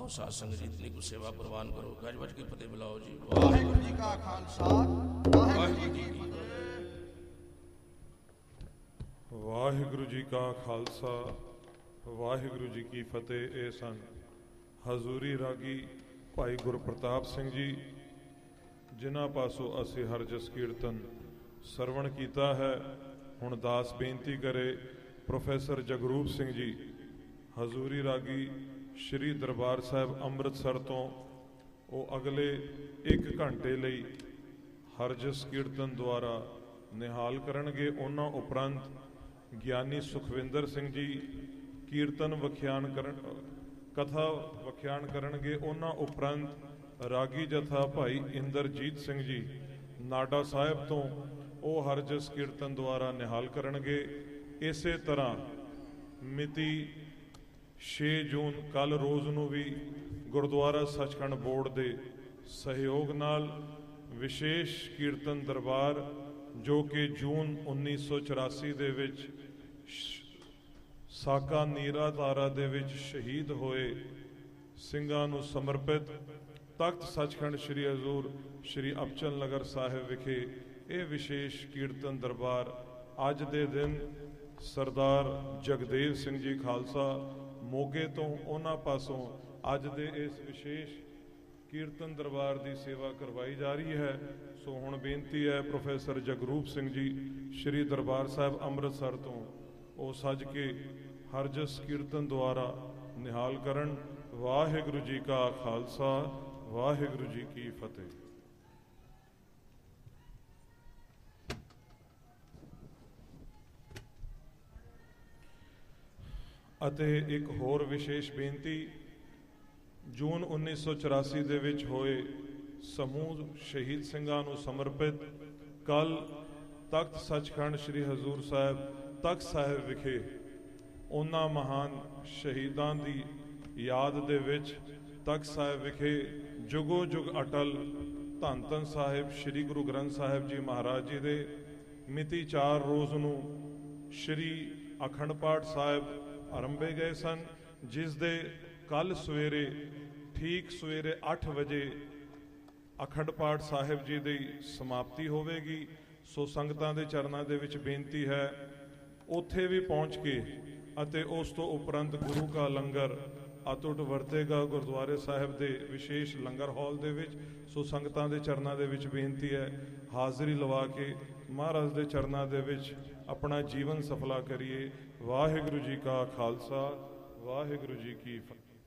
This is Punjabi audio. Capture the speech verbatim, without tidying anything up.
साध संगत जी इतनी कुछ सेवा प्रवान करो। गज बज के फतेह बुलाओ जी। वाहिगुरू जी का खालसा वाहिगुरू जी की फतेह। वाहिगुरू जी का खालसा वाहिगुरू जी की फतेह। ਇਹ ਸਨ ਹਜ਼ੂਰੀ ਰਾਗੀ ਭਾਈ ਗੁਰਪ੍ਰਤਾਪ ਸਿੰਘ ਜੀ, ਜਿਨ੍ਹਾਂ ਪਾਸੋਂ ਅਸੀਂ ਹਰ ਜਸ ਕੀਰਤਨ ਸਰਵਣ ਕੀਤਾ ਹੈ। ਹੁਣ ਦਾਸ ਬੇਨਤੀ ਕਰੇ ਪ੍ਰੋਫੈਸਰ ਜਗਰੂਪ ਸਿੰਘ ਜੀ, ਹਜ਼ੂਰੀ ਰਾਗੀ ਸ਼੍ਰੀ ਦਰਬਾਰ ਸਾਹਿਬ ਅੰਮ੍ਰਿਤਸਰ ਤੋਂ, ਉਹ ਅਗਲੇ ਇੱਕ ਘੰਟੇ ਲਈ ਹਰ ਜਸ ਕੀਰਤਨ ਦੁਆਰਾ ਨਿਹਾਲ ਕਰਨਗੇ। ਉਹਨਾਂ ਉਪਰੰਤ ਗਿਆਨੀ ਸੁਖਵਿੰਦਰ ਸਿੰਘ ਜੀ ਕੀਰਤਨ ਵਖਿਆਨ ਕਰਨ ਕਥਾ ਵਖਿਆਨ ਕਰਨਗੇ। ਉਹਨਾਂ ਉਪਰੰਤ ਰਾਗੀ ਜਥਾ ਭਾਈ ਇੰਦਰਜੀਤ ਸਿੰਘ ਜੀ ਨਾਡਾ ਸਾਹਿਬ ਤੋਂ, ਉਹ ਹਰ ਜਸ ਕੀਰਤਨ ਦੁਆਰਾ ਨਿਹਾਲ ਕਰਨਗੇ। ਇਸੇ ਤਰ੍ਹਾਂ ਮਿਤੀ ਛੇ ਜੂਨ ਕੱਲ੍ਹ ਰੋਜ਼ ਨੂੰ ਵੀ ਗੁਰਦੁਆਰਾ ਸੱਚਖੰਡ ਬੋਰਡ ਦੇ ਸਹਿਯੋਗ ਨਾਲ ਵਿਸ਼ੇਸ਼ ਕੀਰਤਨ ਦਰਬਾਰ, ਜੋ ਕਿ ਜੂਨ ਉੱਨੀ ਸੌ ਚੁਰਾਸੀ ਦੇ ਵਿੱਚ ਸਾਕਾ ਨੀਰਾ ਤਾਰਾ ਦੇ ਵਿੱਚ ਸ਼ਹੀਦ ਹੋਏ ਸਿੰਘਾਂ ਨੂੰ ਸਮਰਪਿਤ ਤਖਤ ਸੱਚਖੰਡ ਸ਼੍ਰੀ ਹਜ਼ੂਰ ਸ਼੍ਰੀ ਅਬਚਲ ਨਗਰ ਸਾਹਿਬ ਵਿਖੇ ਇਹ ਵਿਸ਼ੇਸ਼ ਕੀਰਤਨ ਦਰਬਾਰ ਅੱਜ ਦੇ ਦਿਨ ਸਰਦਾਰ ਜਗਦੇਵ ਸਿੰਘ ਜੀ ਖਾਲਸਾ ਮੋਗੇ ਤੋਂ, ਉਹਨਾਂ ਪਾਸੋਂ ਅੱਜ ਦੇ ਇਸ ਵਿਸ਼ੇਸ਼ ਕੀਰਤਨ ਦਰਬਾਰ ਦੀ ਸੇਵਾ ਕਰਵਾਈ ਜਾ ਰਹੀ ਹੈ। ਸੋ ਹੁਣ ਬੇਨਤੀ ਹੈ ਪ੍ਰੋਫੈਸਰ ਜਗਰੂਪ ਸਿੰਘ ਜੀ ਸ਼੍ਰੀ ਦਰਬਾਰ ਸਾਹਿਬ ਅੰਮ੍ਰਿਤਸਰ ਤੋਂ, ਉਹ ਸੱਜ ਕੇ ਹਰ ਜਸ ਕੀਰਤਨ ਦੁਆਰਾ ਨਿਹਾਲ ਕਰਨ। ਵਾਹਿਗੁਰੂ ਜੀ ਕਾ ਖਾਲਸਾ ਵਾਹਿਗੁਰੂ ਜੀ ਕੀ ਫਤਿਹ। ਅਤੇ ਇੱਕ ਹੋਰ ਵਿਸ਼ੇਸ਼ ਬੇਨਤੀ, ਜੂਨ ਉੱਨੀ ਸੌ ਚੁਰਾਸੀ ਦੇ ਵਿੱਚ ਹੋਏ ਸਮੂਹ ਸ਼ਹੀਦ ਸਿੰਘਾਂ ਨੂੰ ਸਮਰਪਿਤ ਕੱਲ ਤਖਤ ਸੱਚਖੰਡ ਸ਼੍ਰੀ ਹਜ਼ੂਰ ਸਾਹਿਬ ਤਖਤ ਸਾਹਿਬ ਵਿਖੇ ਉਹਨਾਂ ਮਹਾਨ ਸ਼ਹੀਦਾਂ ਦੀ ਯਾਦ ਦੇ ਵਿੱਚ ਤਖਤ ਸਾਹਿਬ ਵਿਖੇ ਜੁਗੋ ਜੁਗ ਅਟਲ ਧੰਨ ਧੰਨ ਸਾਹਿਬ ਸ਼੍ਰੀ ਗੁਰੂ ਗ੍ਰੰਥ ਸਾਹਿਬ ਜੀ ਮਹਾਰਾਜ ਜੀ ਦੇ ਮਿਤੀ ਚਾਰ ਰੋਜ਼ ਨੂੰ ਸ਼੍ਰੀ ਅਖੰਡ ਪਾਠ ਸਾਹਿਬ ਆਰੰਭੇ ਗਏ ਸਨ, ਜਿਸ ਦੇ ਕੱਲ ਸਵੇਰੇ ਠੀਕ ਸਵੇਰੇ ਅੱਠ ਵਜੇ ਅਖੰਡ ਪਾਠ ਸਾਹਿਬ ਜੀ ਦੀ ਸਮਾਪਤੀ ਹੋਵੇਗੀ। ਸੋ ਸੰਗਤਾਂ ਦੇ ਚਰਨਾਂ ਦੇ ਵਿੱਚ ਬੇਨਤੀ ਹੈ ਉੱਥੇ ਵੀ ਪਹੁੰਚ ਕੇ, ਅਤੇ ਉਸ ਤੋਂ ਉਪਰੰਤ ਗੁਰੂ ਕਾ ਲੰਗਰ ਅਤੁੱਟ ਵਰਤੇਗਾ ਗੁਰਦੁਆਰੇ ਸਾਹਿਬ ਦੇ ਵਿਸ਼ੇਸ਼ ਲੰਗਰ ਹਾਲ ਦੇ ਵਿੱਚ। ਸੋ ਸੰਗਤਾਂ ਦੇ ਚਰਨਾਂ ਦੇ ਵਿੱਚ ਬੇਨਤੀ ਹੈ ਹਾਜ਼ਰੀ ਲਵਾ ਕੇ ਮਹਾਰਾਜ ਦੇ ਚਰਨਾਂ ਦੇ ਵਿੱਚ ਆਪਣਾ ਜੀਵਨ ਸਫਲਾ ਕਰੀਏ। ਵਾਹਿਗੁਰੂ ਜੀ ਕਾ ਖਾਲਸਾ ਵਾਹਿਗੁਰੂ ਜੀ ਕੀ ਫਤਿਹ।